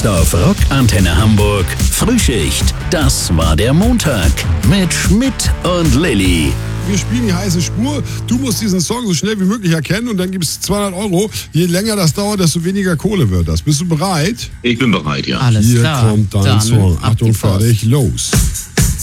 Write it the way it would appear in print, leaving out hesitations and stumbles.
Jetzt auf Rock Antenne Hamburg. Frühschicht. Das war der Montag. Mit Schmidt und Lilly. Wir spielen die heiße Spur. Du musst diesen Song so schnell wie möglich erkennen und dann gibt es 200 Euro. Je länger das dauert, desto weniger Kohle wird das. Bist du bereit? Ich bin bereit, ja. Alles Hier klar. kommt dein Dann Song. ab die Achtung, Post. fertig, los.